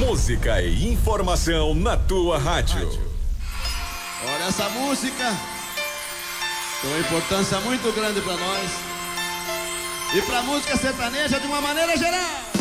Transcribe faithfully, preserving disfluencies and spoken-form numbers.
Música e informação na tua rádio. Olha essa música, tem uma importância muito grande para nós e para a música sertaneja de uma maneira geral.